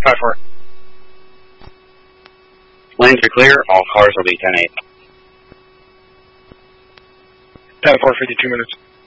5-4. Lanes are clear. All cars will be 10-8. 10-4, 52 minutes.